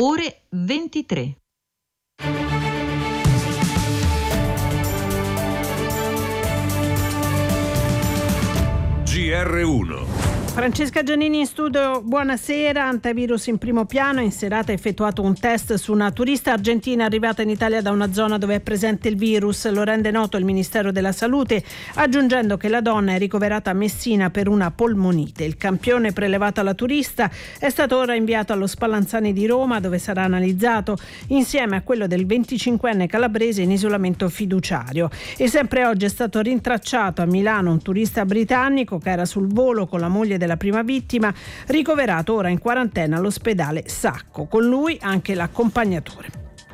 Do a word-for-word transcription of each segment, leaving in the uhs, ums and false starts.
ore ventitré. G R uno. Francesca Giannini in studio, buonasera. Antivirus in primo piano. In serata ha effettuato un test su una turista argentina arrivata in Italia da una zona dove è presente il virus. Lo rende noto il Ministero della Salute, aggiungendo che la donna è ricoverata a Messina per una polmonite. Il campione prelevato alla turista è stato ora inviato allo Spallanzani di Roma, dove sarà analizzato insieme a quello del venticinquenne calabrese in isolamento fiduciario. E sempre oggi è stato rintracciato a Milano un turista britannico che era sul volo con la moglie della prima vittima, ricoverato ora in quarantena all'ospedale Sacco. Con lui anche l'accompagnatore.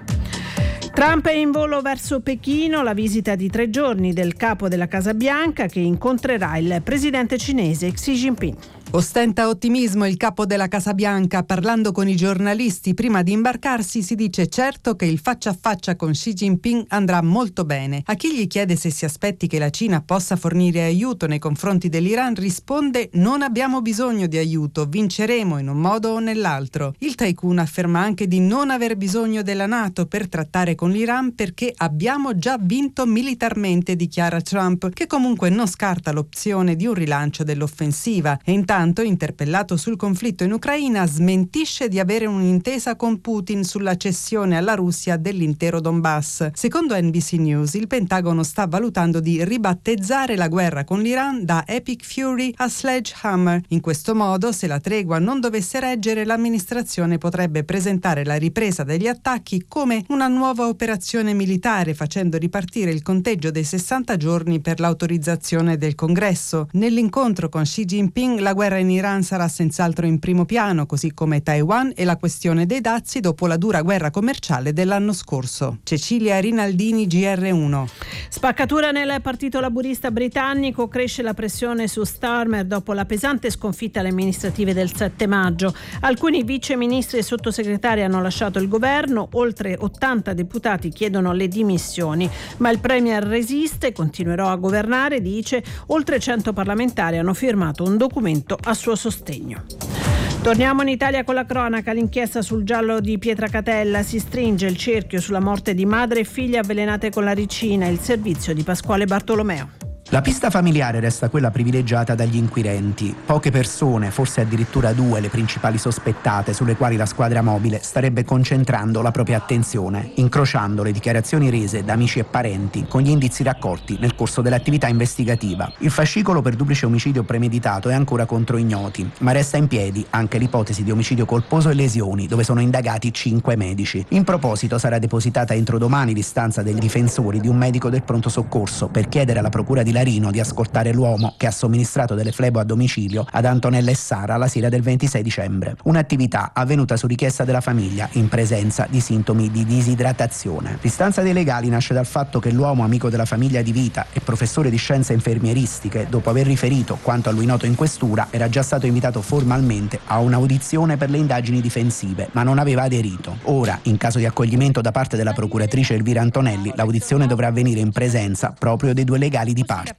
Trump è in volo verso Pechino, la visita di tre giorni del capo della Casa Bianca che incontrerà il presidente cinese Xi Jinping. Ostenta ottimismo il capo della Casa Bianca. Parlando con i giornalisti prima di imbarcarsi si dice certo che il faccia a faccia con Xi Jinping andrà molto bene. A chi gli chiede se si aspetti che la Cina possa fornire aiuto nei confronti dell'Iran risponde: non abbiamo bisogno di aiuto, vinceremo in un modo o nell'altro. Il tycoon afferma anche di non aver bisogno della NATO per trattare con l'Iran perché abbiamo già vinto militarmente, dichiara Trump, che comunque non scarta l'opzione di un rilancio dell'offensiva. E intanto, interpellato sul conflitto in Ucraina, smentisce di avere un'intesa con Putin sulla cessione alla Russia dell'intero Donbass. Secondo N B C News, il Pentagono sta valutando di ribattezzare la guerra con l'Iran da Epic Fury a Sledgehammer. In questo modo, se la tregua non dovesse reggere, l'amministrazione potrebbe presentare la ripresa degli attacchi come una nuova operazione militare, facendo ripartire il conteggio dei sessanta giorni per l'autorizzazione del Congresso. Nell'incontro con Xi Jinping, la guerra in Iran sarà senz'altro in primo piano, così come Taiwan e la questione dei dazi dopo la dura guerra commerciale dell'anno scorso. Cecilia Rinaldini, G R uno. Spaccatura nel partito laburista britannico, cresce la pressione su Starmer dopo la pesante sconfitta alle amministrative del sette maggio. Alcuni vice ministri e sottosegretari hanno lasciato il governo, oltre ottanta deputati chiedono le dimissioni, ma il premier resiste, continuerò a governare, dice. Oltre cento parlamentari hanno firmato un documento a suo sostegno. Torniamo in Italia con la cronaca. L'inchiesta sul giallo di Pietracatella, si stringe il cerchio sulla morte di madre e figlia avvelenate con la ricina. Il servizio di Pasquale Bartolomeo. La pista familiare resta quella privilegiata dagli inquirenti. Poche persone, forse addirittura due, le principali sospettate sulle quali la squadra mobile starebbe concentrando la propria attenzione, incrociando le dichiarazioni rese da amici e parenti con gli indizi raccolti nel corso dell'attività investigativa. Il fascicolo per duplice omicidio premeditato è ancora contro ignoti, ma resta in piedi anche l'ipotesi di omicidio colposo e lesioni, dove sono indagati cinque medici. In proposito sarà depositata entro domani l'istanza dei difensori di un medico del pronto soccorso per chiedere alla procura di Larino di ascoltare l'uomo che ha somministrato delle flebo a domicilio ad Antonella e Sara la sera del ventisei dicembre. Un'attività avvenuta su richiesta della famiglia in presenza di sintomi di disidratazione. L'istanza dei legali nasce dal fatto che l'uomo, amico della famiglia di vita e professore di scienze infermieristiche, dopo aver riferito quanto a lui noto in questura, era già stato invitato formalmente a un'audizione per le indagini difensive, ma non aveva aderito. Ora, in caso di accoglimento da parte della procuratrice Elvira Antonelli, l'audizione dovrà avvenire in presenza proprio dei due legali di parte.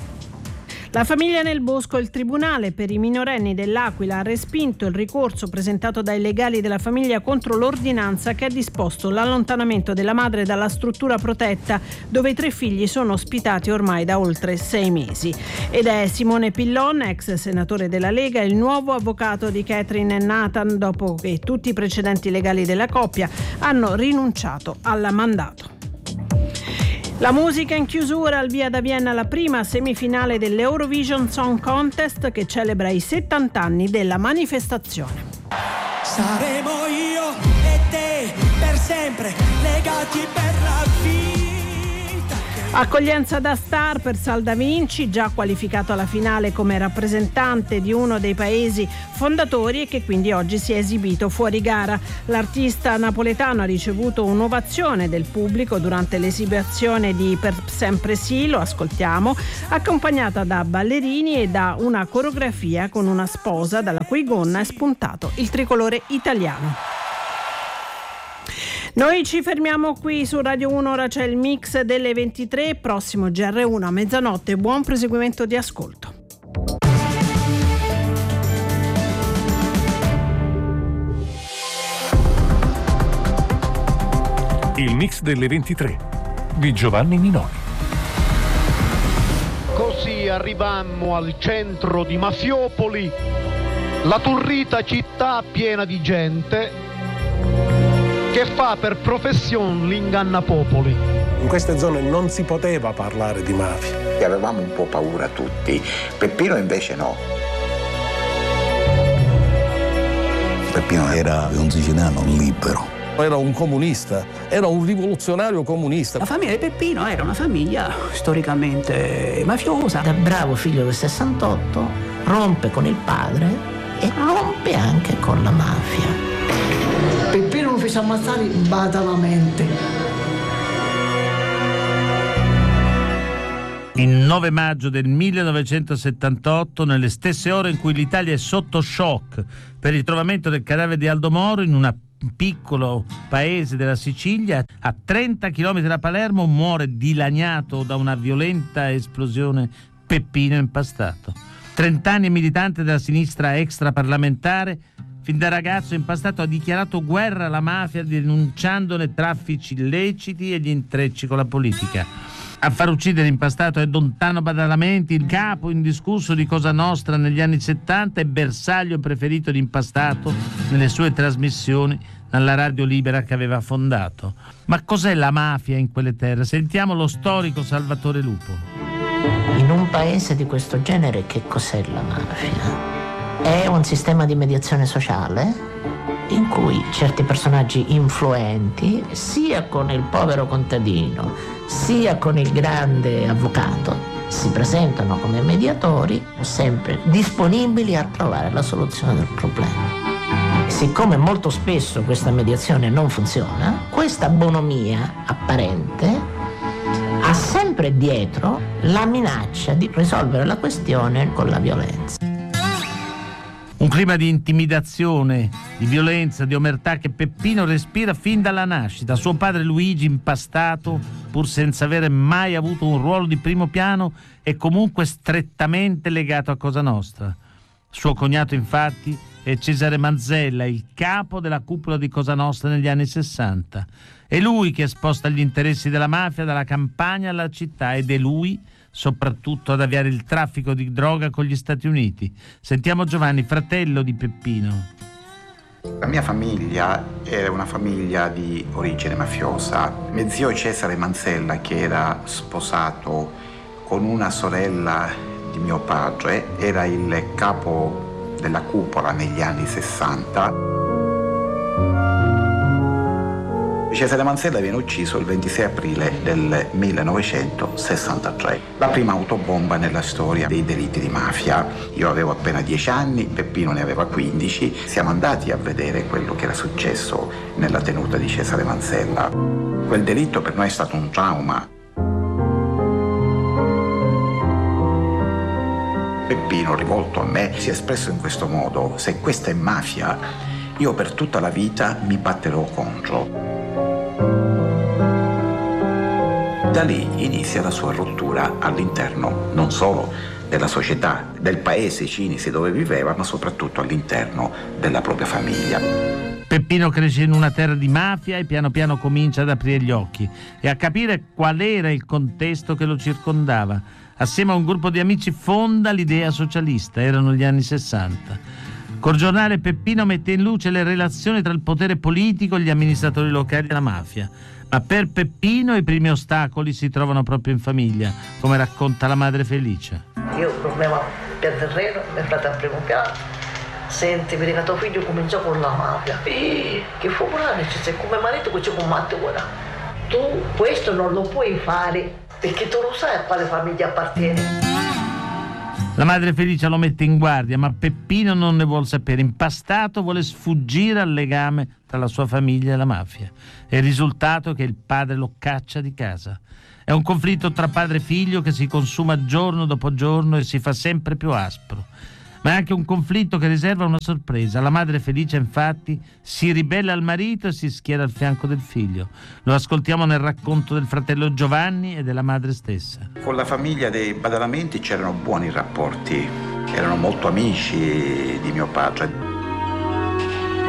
La famiglia nel bosco. Il tribunale per i minorenni dell'Aquila ha respinto il ricorso presentato dai legali della famiglia contro l'ordinanza che ha disposto l'allontanamento della madre dalla struttura protetta dove i tre figli sono ospitati ormai da oltre sei mesi. Ed è Simone Pillon, ex senatore della Lega, il nuovo avvocato di Catherine e Nathan dopo che tutti i precedenti legali della coppia hanno rinunciato al mandato. La musica in chiusura. Al via da Vienna la prima semifinale dell'Eurovision Song Contest che celebra i settanta anni della manifestazione. Saremo io e te per sempre legati per la vita. Accoglienza da star per Sal Da Vinci, già qualificato alla finale come rappresentante di uno dei paesi fondatori e che quindi oggi si è esibito fuori gara. L'artista napoletano ha ricevuto un'ovazione del pubblico durante l'esibizione di Per sempre sì, lo ascoltiamo, accompagnata da ballerini e da una coreografia con una sposa dalla cui gonna è spuntato il tricolore italiano. Noi ci fermiamo qui su Radio uno, ora c'è il mix delle ventitré, prossimo G R uno a mezzanotte. Buon proseguimento di ascolto. Il mix delle ventitré di Giovanni Minoli. Così arrivammo al centro di Mafiopoli, la turrita città piena di gente che fa per professione l'ingannapopoli. In queste zone non si poteva parlare di mafia. E avevamo un po' paura tutti. Peppino invece no. Peppino era un siciliano libero. Era un comunista, era un rivoluzionario comunista. La famiglia di Peppino era una famiglia storicamente mafiosa. Da bravo figlio del sessantotto rompe con il padre e rompe anche con la mafia. Peppino lo fece ammazzare batalamente. Il nove maggio del millenovecentosettantotto, nelle stesse ore in cui l'Italia è sotto shock per il ritrovamento del cadavere di Aldo Moro in un piccolo paese della Sicilia, a trenta chilometri da Palermo, muore dilaniato da una violenta esplosione Peppino Impastato. Trent'anni militante della sinistra extraparlamentare, fin da ragazzo Impastato ha dichiarato guerra alla mafia denunciandone traffici illeciti e gli intrecci con la politica. A far uccidere Impastato è Don Tano Badalamenti, il capo indiscusso di Cosa Nostra negli anni settanta e bersaglio preferito di Impastato nelle sue trasmissioni dalla Radio Libera che aveva fondato. Ma cos'è la mafia in quelle terre? Sentiamo lo storico Salvatore Lupo. In un paese di questo genere che cos'è la mafia? È un sistema di mediazione sociale in cui certi personaggi influenti, sia con il povero contadino, sia con il grande avvocato, si presentano come mediatori, sempre disponibili a trovare la soluzione del problema. Siccome molto spesso questa mediazione non funziona, questa bonomia apparente ha sempre dietro la minaccia di risolvere la questione con la violenza. Un clima di intimidazione, di violenza, di omertà che Peppino respira fin dalla nascita. Suo padre Luigi Impastato, pur senza avere mai avuto un ruolo di primo piano, è comunque strettamente legato a Cosa Nostra. Suo cognato, infatti, è Cesare Manzella, il capo della cupola di Cosa Nostra negli anni sessanta. È lui che sposta gli interessi della mafia dalla campagna alla città ed è lui soprattutto ad avviare il traffico di droga con gli Stati Uniti. Sentiamo Giovanni, fratello di Peppino. La mia famiglia era una famiglia di origine mafiosa. Mio zio Cesare Manzella, che era sposato con una sorella di mio padre, era il capo della cupola negli anni sessanta. Cesare Manzella viene ucciso il ventisei aprile del millenovecentosessantatré. La prima autobomba nella storia dei delitti di mafia. Io avevo appena dieci anni, Peppino ne aveva quindici. Siamo andati a vedere quello che era successo nella tenuta di Cesare Manzella. Quel delitto per noi è stato un trauma. Peppino, rivolto a me, si è espresso in questo modo: se questa è mafia, io per tutta la vita mi batterò contro. Da lì inizia la sua rottura all'interno non solo della società, del paese cinese dove viveva, ma soprattutto all'interno della propria famiglia. Peppino cresce in una terra di mafia e piano piano comincia ad aprire gli occhi e a capire qual era il contesto che lo circondava. Assieme a un gruppo di amici fonda l'Idea Socialista, erano gli anni sessanta. Col giornale Peppino mette in luce le relazioni tra il potere politico, gli amministratori locali e la mafia. Ma per Peppino i primi ostacoli si trovano proprio in famiglia, come racconta la madre Felice. Io il problema per terreno, mio fratello al primo piano. Senti, vedi che tuo figlio comincia con la mafia. E che fu bravo, c'è come marito che ci combatte ora. Tu questo non lo puoi fare perché tu lo sai a quale famiglia appartieni. La madre Felice lo mette in guardia, ma Peppino non ne vuole sapere. Impastato vuole sfuggire al legame tra la sua famiglia e la mafia. E il risultato è che il padre lo caccia di casa. È un conflitto tra padre e figlio che si consuma giorno dopo giorno e si fa sempre più aspro. Ma è anche un conflitto che riserva una sorpresa. La madre Felice, infatti, si ribella al marito e si schiera al fianco del figlio. Lo ascoltiamo nel racconto del fratello Giovanni e della madre stessa. Con la famiglia dei Badalamenti c'erano buoni rapporti, erano molto amici di mio padre.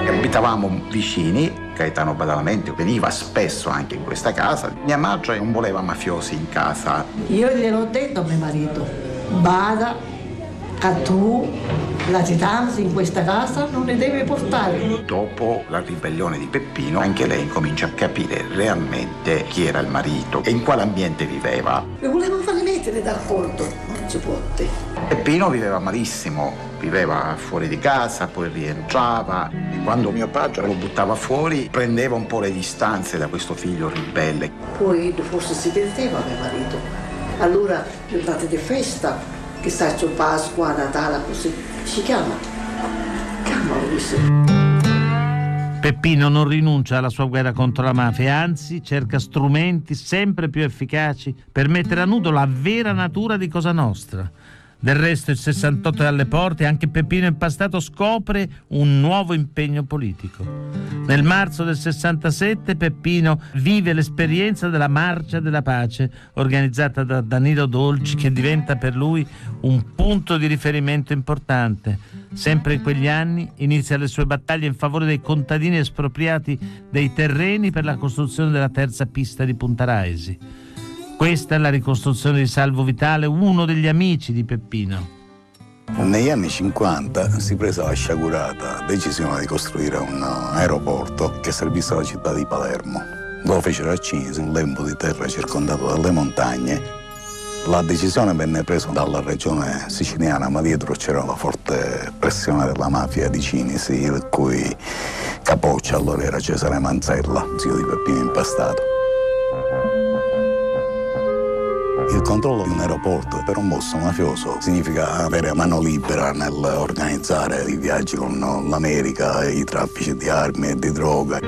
Abitavamo vicini, Gaetano Badalamenti veniva spesso anche in questa casa. Mia madre non voleva mafiosi in casa. Io gliel'ho detto a mio marito, bada, che tu latitanza in questa casa non ne devi portare. Dopo la ribellione di Peppino, anche lei comincia a capire realmente chi era il marito e in quale ambiente viveva. E volevano farli mettere d'accordo, non si può. Peppino viveva malissimo, viveva fuori di casa, poi rientrava. E quando mio padre lo buttava fuori, prendeva un po' le distanze da questo figlio ribelle. Poi forse si perdeva mio marito. Allora, giornate di festa, che sta su Pasqua, Natale, così si chiama. Chiamalo questo. Peppino non rinuncia alla sua guerra contro la mafia, anzi cerca strumenti sempre più efficaci per mettere a nudo la vera natura di Cosa Nostra. Del resto il sessantotto è alle porte e anche Peppino Impastato scopre un nuovo impegno politico. Nel marzo del sessantasette Peppino vive l'esperienza della Marcia della Pace organizzata da Danilo Dolci, che diventa per lui un punto di riferimento importante. Sempre in quegli anni inizia le sue battaglie in favore dei contadini espropriati dei terreni per la costruzione della terza pista di Punta Raisi. Questa è la ricostruzione di Salvo Vitale, uno degli amici di Peppino. Negli anni cinquanta si prese la sciagurata decisione di costruire un aeroporto che servisse alla città di Palermo. Lo fecero a Cinisi, un lembo di terra circondato dalle montagne. La decisione venne presa dalla regione siciliana, ma dietro c'era la forte pressione della mafia di Cinisi, il cui capoccia allora era Cesare Manzella, zio di Peppino Impastato. Il controllo di un aeroporto per un boss mafioso significa avere mano libera nell'organizzare i viaggi con l'America, i traffici di armi e di droga.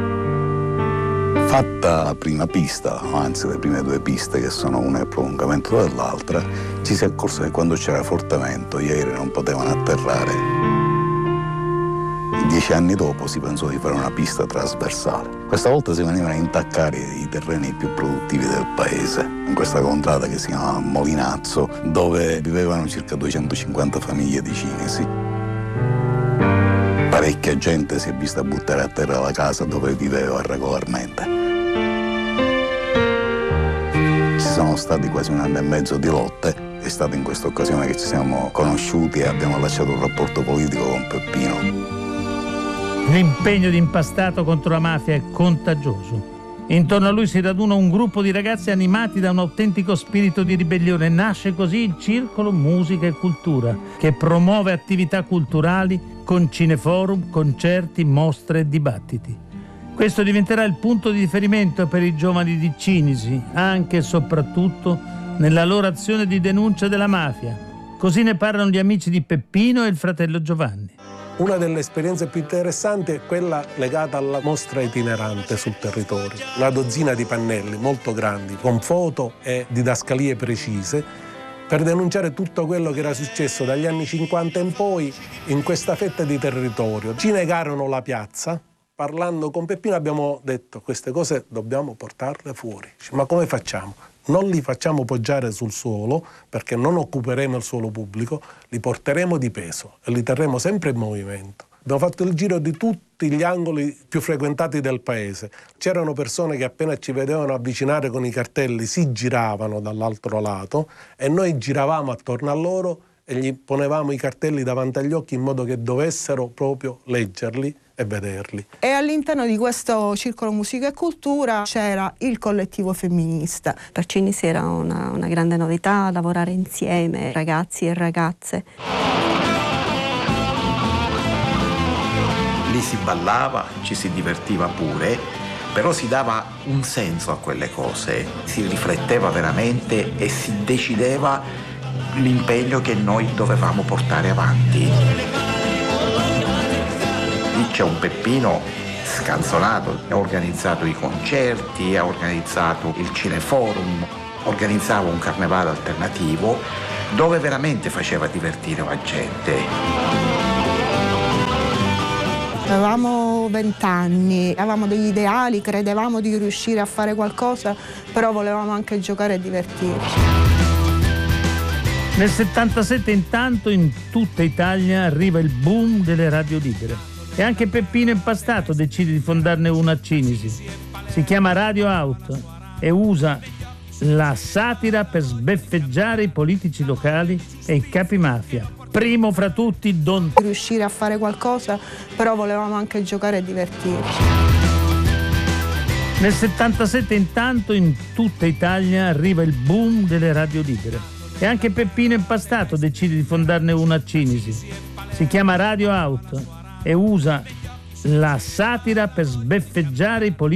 Fatta la prima pista, anzi le prime due piste che sono una il prolungamento dell'altra, ci si è accorso che quando c'era forte vento gli aerei non potevano atterrare. Dieci anni dopo si pensò di fare una pista trasversale. Questa volta si venivano a intaccare i terreni più produttivi del paese, in questa contrada che si chiama Molinazzo, dove vivevano circa duecentocinquanta famiglie di Cinisi. Parecchia gente si è vista buttare a terra la casa dove viveva regolarmente. Ci sono stati quasi un anno e mezzo di lotte. È stata in questa occasione che ci siamo conosciuti e abbiamo lasciato un rapporto politico con Peppino. L'impegno di Impastato contro la mafia è contagioso. Intorno a lui si raduna un gruppo di ragazzi animati da un autentico spirito di ribellione. Nasce così il Circolo Musica e Cultura, che promuove attività culturali con cineforum, concerti, mostre e dibattiti. Questo diventerà il punto di riferimento per i giovani di Cinisi, anche e soprattutto nella loro azione di denuncia della mafia. Così ne parlano gli amici di Peppino e il fratello Giovanni. Una delle esperienze più interessanti è quella legata alla mostra itinerante sul territorio. Una dozzina di pannelli molto grandi, con foto e didascalie precise, per denunciare tutto quello che era successo dagli anni cinquanta in poi in questa fetta di territorio. Ci negarono la piazza. Parlando con Peppino abbiamo detto: queste cose dobbiamo portarle fuori. Ma come facciamo? Non li facciamo poggiare sul suolo, perché non occuperemo il suolo pubblico, li porteremo di peso e li terremo sempre in movimento. Abbiamo fatto il giro di tutti gli angoli più frequentati del paese. C'erano persone che appena ci vedevano avvicinare con i cartelli si giravano dall'altro lato e noi giravamo attorno a loro e gli ponevamo i cartelli davanti agli occhi in modo che dovessero proprio leggerli e vederli. E all'interno di questo Circolo Musica e Cultura c'era il collettivo femminista. Per Cinisi era una, una grande novità lavorare insieme, ragazzi e ragazze. Lì si ballava, ci si divertiva pure, però si dava un senso a quelle cose, si rifletteva veramente e si decideva l'impegno che noi dovevamo portare avanti. Lì c'è un Peppino scanzonato, ha organizzato i concerti, ha organizzato il cineforum, organizzava un carnevale alternativo dove veramente faceva divertire la gente. Avevamo vent'anni, avevamo degli ideali, credevamo di riuscire a fare qualcosa, però volevamo anche giocare e divertirci. Nel settantasette intanto in tutta Italia arriva il boom delle radio libere. E anche Peppino Impastato decide di fondarne una a Cinisi. Si chiama Radio Out e usa la satira per sbeffeggiare i politici locali e i capi mafia. Primo fra tutti Don... Riuscire a fare qualcosa, però volevamo anche giocare e divertirci. Nel settantasette intanto in tutta Italia arriva il boom delle radio libere. E anche Peppino Impastato decide di fondarne una a Cinisi. Si chiama Radio Out e usa la satira per sbeffeggiare i politici